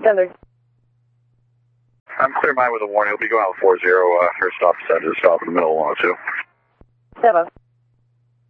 Denver. I'm clear mine with a warning. He'll be going out 40. Her stop decided to stop in the middle of 102. Devo.